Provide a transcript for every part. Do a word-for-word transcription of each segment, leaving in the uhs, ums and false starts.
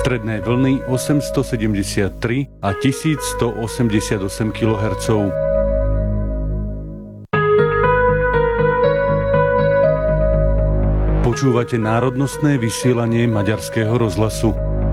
Stredné vlny osemstosedemdesiattri a tisícstoosemdesiatosem kilohertzov. Počúvate národnostné vysielanie Maďarského rozhlasu.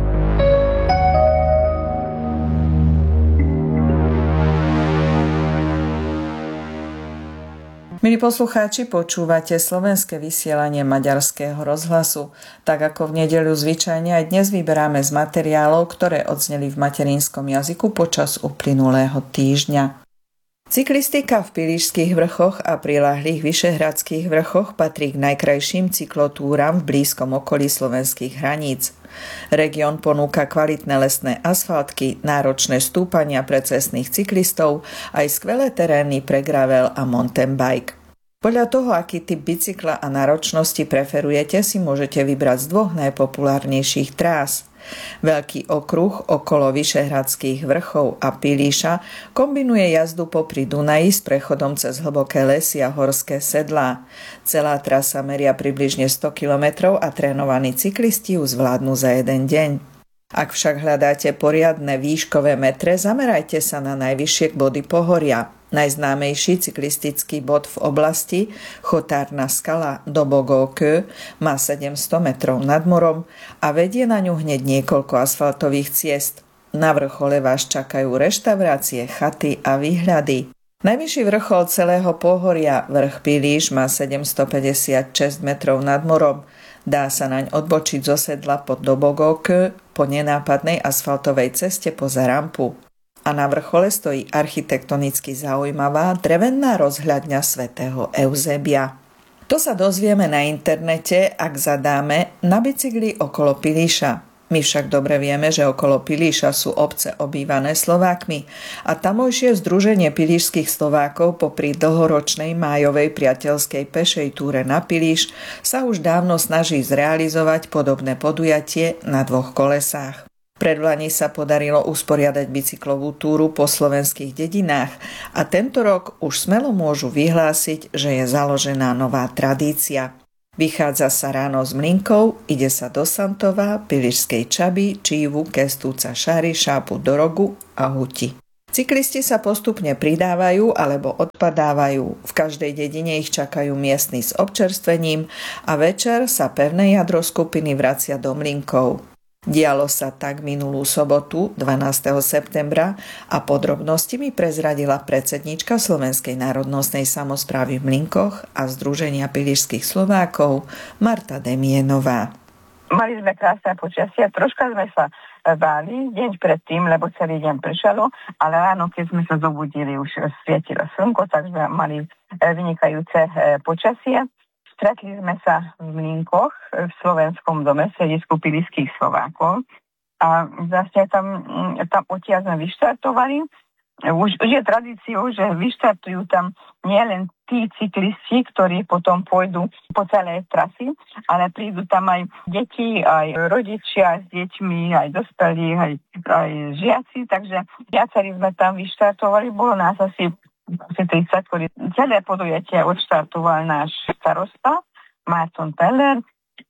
Milí poslucháči, počúvate slovenské vysielanie Maďarského rozhlasu. Tak ako v nedeľu zvyčajne aj dnes vyberáme z materiálov, ktoré odzneli v materinskom jazyku počas uplynulého týždňa. Cyklistika v Pilíšskych vrchoch a priľahlých Vyšehradských vrchoch patrí k najkrajším cyklotúram v blízkom okolí slovenských hraníc. Región ponúka kvalitné lesné asfaltky, náročné stúpania pre cestných cyklistov, aj skvelé terény pre gravel a mountain bike. Podľa toho, aký typ bicykla a náročnosti preferujete, si môžete vybrať z dvoch najpopulárnejších trás. Veľký okruh okolo Vyšehradských vrchov a Pilíša kombinuje jazdu popri Dunaji s prechodom cez hlboké lesy a horské sedlá. Celá trasa meria približne sto kilometrov a trénovaní cyklisti ju zvládnu za jeden deň. Ak však hľadáte poriadne výškové metre, zamerajte sa na najvyššie body pohoria. Najznámejší cyklistický bod v oblasti, Chotárna skala do Bogókö, má sedemsto metrov nad morom a vedie na ňu hneď niekoľko asfaltových ciest. Na vrchole vás čakajú reštaurácie, chaty a výhľady. Najvyšší vrchol celého pohoria, vrch Pilíš, má sedemstopäťdesiatšesť metrov nad morom. Dá sa naň odbočiť zo sedla pod Dobogókö po nenápadnej asfaltovej ceste poza rampu. A na vrchole stojí architektonicky zaujímavá drevená rozhľadňa svätého Euzébia. To sa dozvieme na internete, ak zadáme na bicykli okolo Pilíša. My však dobre vieme, že okolo Pilíša sú obce obývané Slovákmi a tamojšie združenie pilíšskych Slovákov popri dlhoročnej májovej priateľskej pešej túre na Pilíš sa už dávno snaží zrealizovať podobné podujatie na dvoch kolesách. Predlani sa podarilo usporiadať bicyklovú túru po slovenských dedinách a tento rok už smelo môžu vyhlásiť, že je založená nová tradícia. Vychádza sa ráno z Mlynkov, ide sa do Santova, Pilíšskej Čaby, Čívu, Kestúca, Šary, Šápu, Dorogu a Huti. Cyklisti sa postupne pridávajú alebo odpadávajú. V každej dedine ich čakajú miestni s občerstvením a večer sa pevné jadro skupiny vracia do Mlynkov. Dialo sa tak minulú sobotu, dvanásteho septembra, a podrobnosti mi prezradila predsedníčka Slovenskej národnostnej samosprávy v Mlynkoch a Združenia pilíšskych Slovákov Marta Demienová. Mali sme krásne počasie, troška sme sa báli deň predtým, lebo celý deň pršalo, ale ráno, keď sme sa zobudili, už svietilo slnko, tak sme mali vynikajúce počasie. Stretli sme sa v Mlynkoch, v Slovenskom dome, v stredisku pilíšskych Slovákov a vlastne tam, tam odtiaľ sme vyštartovali. Už, už je tradíciou, že vyštartujú tam nielen tí cyklisti, ktorí potom pôjdu po celej trasy, ale prídu tam aj deti, aj rodičia s deťmi, aj dospelí, aj, aj žiaci, takže viacerí sme tam vyštartovali, bolo nás asi asi tridsať, ktorý celé podujatie odštartoval náš starosta Marton Teller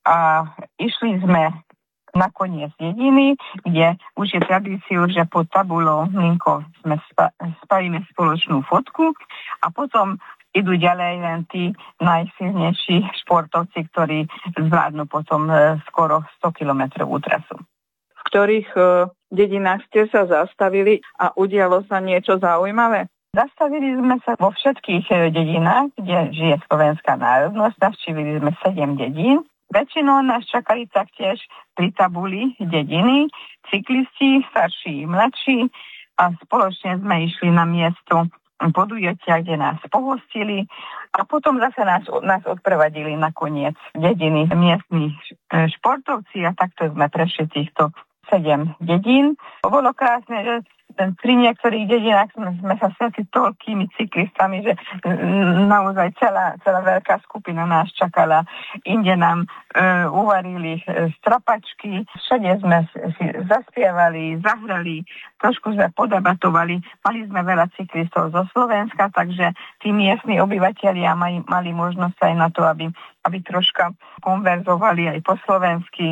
a išli sme nakoniec dediny, kde už je tradíciou, že pod tabulou Mlynkov sme spa- spravíme spoločnú fotku a potom idú ďalej len tí najsilnejší športovci, ktorí zvládnu potom skoro sto kilometrovú trasu. V ktorých dedinách ste sa zastavili a udialo sa niečo zaujímavé? Zastavili sme sa vo všetkých dedinách, kde žije slovenská národnosť. Navštívili sme sedem dedín. Väčšinou nás čakali taktiež pri tabuli dediny, cyklisti, starší, mladší a spoločne sme išli na miesto podujatia, kde nás pohostili a potom zase nás, nás odprevadili nakoniec dediny miestni športovci a takto sme prešli týchto sedem dedín. Bolo krásne, že pri niektorých dedinách sme, sme sa stretli toľkými cyklistami, že naozaj celá, celá veľká skupina nás čakala. Inde nám e, uvarili e, strapačky, všade sme si zaspievali, zahrali, trošku sme podebatovali. Mali sme veľa cyklistov zo Slovenska, takže tí miestni obyvatelia mali, mali možnosť aj na to, aby, aby troška konverzovali aj po slovensky.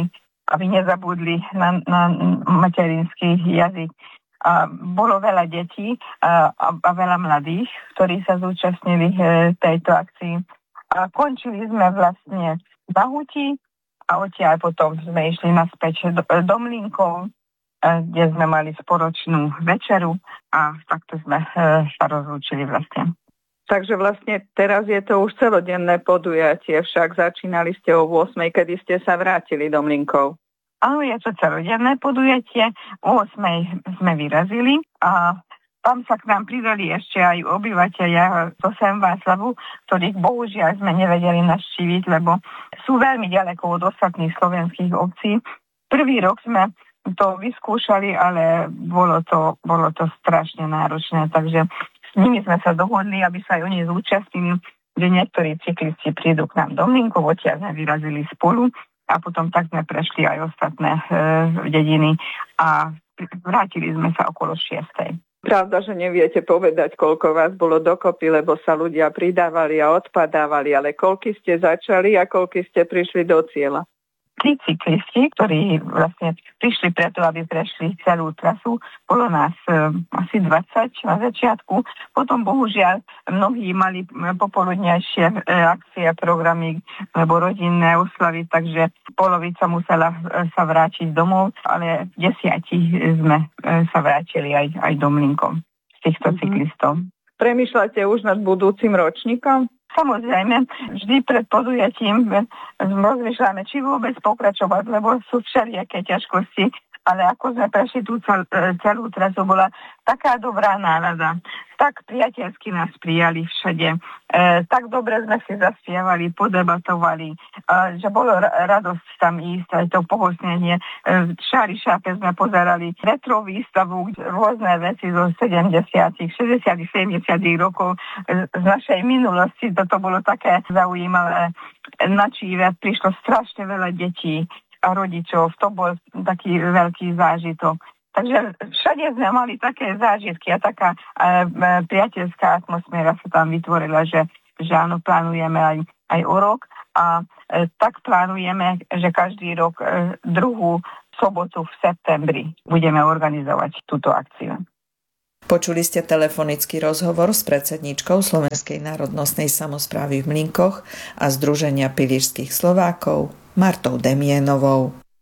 aby nezabudli na, na materinský jazyk. A bolo veľa detí a, a, a veľa mladých, ktorí sa zúčastnili e, tejto akcii. A končili sme vlastne na Huti a odtiaľ potom sme išli naspäť do, do Mlínkov, kde sme mali spoločnú večeru a takto sme e, sa rozlúčili vlastne. Takže vlastne teraz je to už celodenné podujatie, však začínali ste o ôsmej, kedy ste sa vrátili do Mlínkov. Áno, je to celodenné podujatie, o ôsmej sme vyrazili a tam sa k nám pridali ešte aj obyvateľia zo Sem Václavu, ktorých bohužiaľ sme nevedeli navštíviť, lebo sú veľmi ďaleko od ostatných slovenských obcí. Prvý rok sme to vyskúšali, ale bolo to, bolo to strašne náročné, takže s nimi sme sa dohodli, aby sa aj oni zúčastnili, že niektorí cyklisti prídu k nám do Mlínkov, odtiaľ sme vyrazili spolu a potom tak sme prešli aj ostatné e, dediny a vrátili sme sa okolo šiestej. Pravda, že neviete povedať, koľko vás bolo dokopy, lebo sa ľudia pridávali a odpadávali, ale koľky ste začali a koľky ste prišli do cieľa? Tí cyklisti, ktorí vlastne prišli preto, aby prešli celú trasu, bolo nás e, asi dvadsať na začiatku. Potom bohužiaľ mnohí mali popoludnejšie e, akcie, programy alebo rodinné oslavy, takže polovica musela e, sa vrátiť domov, ale desiatich sme e, sa vrátili aj, aj do Mlínkov z týchto mm-hmm. cyklistov. Premýšľate už nad budúcim ročníkom? Samozrejme, vždy pred podujatím rozmýšľame, či vôbec pokračovať, lebo sú všelijaké ťažkosti, ale ako sme prešli tú cel, celú trasu, bola taká dobrá nálada. Tak priateľsky nás prijali všade. E, tak dobre sme si zaspievali, podebatovali, e, že bolo ra- radosť tam ísť, aj to pohosnenie. E, Šári šápe sme pozerali retro výstavu, rôzne veci zo sedemdesiatych, šesťdesiatych, sedemdesiatych rokov e, z našej minulosti. Toto bolo také zaujímavé. Na Číve prišlo strašne veľa detí a rodičov. To bol taký veľký zážitok. Takže všade sme mali také zážitky a taká e, priateľská atmosféra sa tam vytvorila, že, že áno, plánujeme aj, aj o rok a e, tak plánujeme, že každý rok e, druhú sobotu v septembri budeme organizovať túto akciu. Počuli ste telefonický rozhovor s predsedníčkou Slovenskej národnostnej samosprávy v Mlínkoch a Združenia pilířských Slovákov Martou Demienovou.